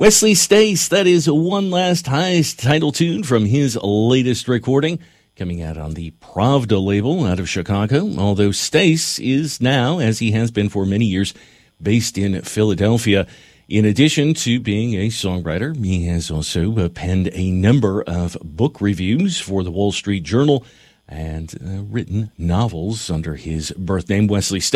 Wesley Stace, that is One Last Heist, title tune from his latest recording, coming out on the Pravda label out of Chicago, although Stace is now, as he has been for many years, based in Philadelphia. In addition to being a songwriter, he has also penned a number of book reviews for the Wall Street Journal and written novels under his birth name, Wesley Stace.